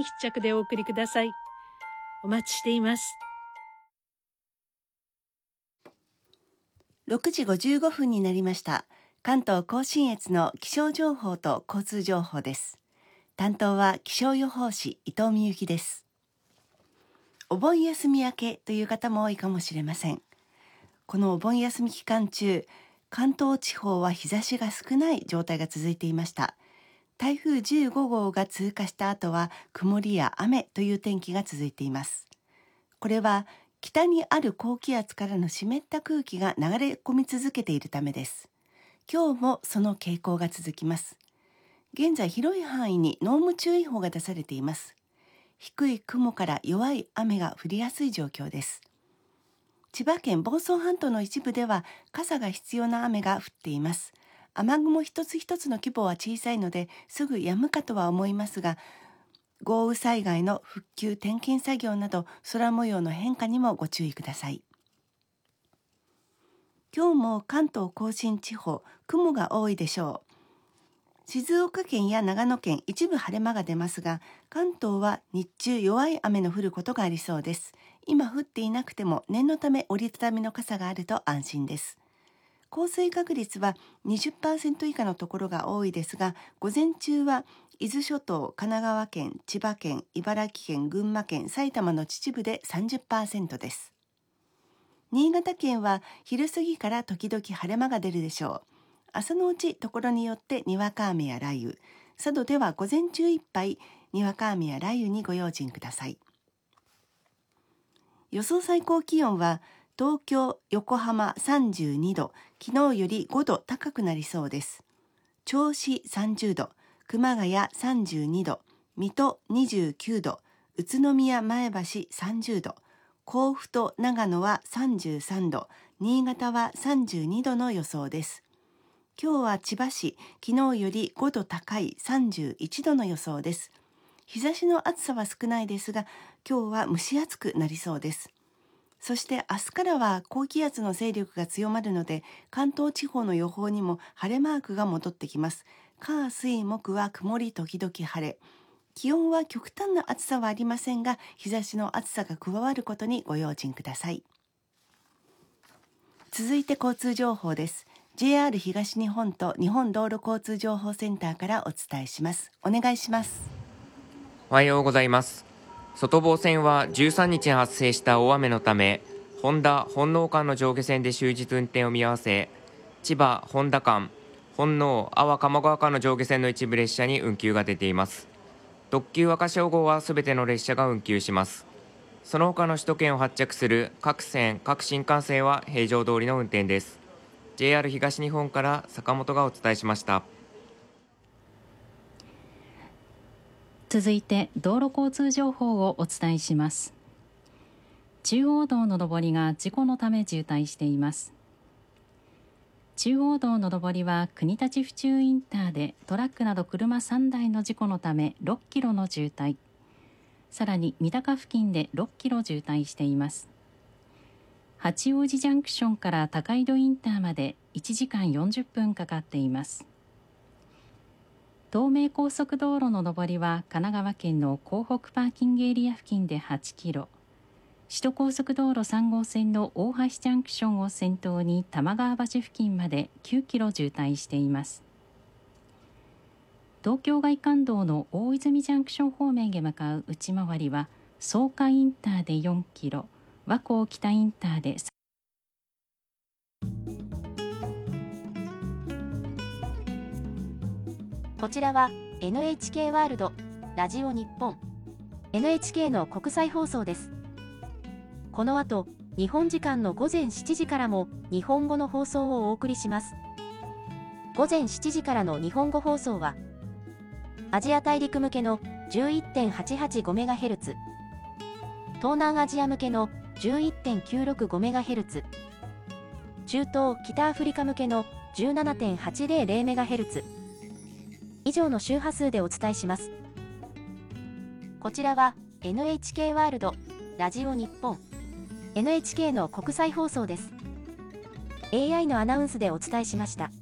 必着でお送りください。お待ちしています。 6時55分になりました。関東甲信越の気象情報と交通情報です。担当は気象予報士伊藤美幸です。お盆休み明けという方も多いかもしれません。このお盆休み期間中、関東地方は日差しが少ない状態が続いていました。台風15号が通過した後は曇りや雨という天気が続いています。これは北にある高気圧からの湿った空気が流れ込み続けているためです。今日もその傾向が続きます。現在広い範囲に濃霧注意報が出されています。低い雲から弱い雨が降りやすい状況です。千葉県房総半島の一部では傘が必要な雨が降っています。雨雲一つ一つの規模は小さいのですぐ止むかとは思いますが、豪雨災害の復旧点検作業など空模様の変化にもご注意ください。今日も関東甲信地方、雲が多いでしょう。静岡県や長野県一部晴れ間が出ますが、関東は日中弱い雨の降ることがありそうです。今降っていなくても念のため折りたたみの傘があると安心です。降水確率は 20% 以下のところが多いですが、午前中は伊豆諸島、神奈川県、千葉県、茨城県、群馬県、埼玉の秩父で 30% です。新潟県は昼過ぎから時々晴れ間が出るでしょう。朝のうちところによってにわか雨や雷雨、佐渡では午前中いっぱいにわか雨や雷雨にご用心ください。予想最高気温は東京、横浜32度、昨日より5度高くなりそうです。銚子30度、熊谷32度、水戸29度、宇都宮前橋30度、甲府と長野は33度、新潟は32度の予想です。今日は千葉市、昨日より5度高い31度の予想です。日差しの暑さは少ないですが、今日は蒸し暑くなりそうです。そして明日からは高気圧の勢力が強まるので、関東地方の予報にも晴れマークが戻ってきます。火水木は曇り時々晴れ。気温は極端な暑さはありませんが、日差しの暑さが加わることにご用心ください。続いて交通情報です。JR 東日本と日本道路交通情報センターからお伝えします。お願いします。 おはようございます。外房線は13日に発生した大雨のため、本田本納間の上下線で終日運転を見合わせ、千葉本田間、本納安房鴨川間の上下線の一部列車に運休が出ています。特急赤潮号はすべての列車が運休します。その他の首都圏を発着する各線各新幹線は平常通りの運転です。JR 東日本から坂本がお伝えしました。 続いて道路交通情報をお伝えします。中央道の上りが事故のため渋滞しています。中央道の上りは国立府中インターでトラックなど車3台の事故のため6キロの渋滞、さらに三鷹付近で6キロ渋滞しています。八王子ジャンクションから高井戸インターまで1時間40分かかっています。東名高速道路の上りは神奈川県の港北パーキングエリア付近で8キロ、首都高速道路3号線の大橋ジャンクションを先頭に玉川橋付近まで9キロ渋滞しています。東京外環道の大泉ジャンクション方面へ向かう内回りは草加インターで4キロ、和光北インターでこちらは NHK ワールドラジオ日本 NHK の国際放送です。この後、日本時間の午前7時からも日本語の放送をお送りします。午前7時からの日本語放送はアジア大陸向けの 11.885MHz、東南アジア向けの 11.965MHz、中東・北アフリカ向けの 17.800MHz、以上の周波数でお伝えします。こちらは NHK ワールドラジオ日本 NHK の国際放送です。AI のアナウンスでお伝えしました。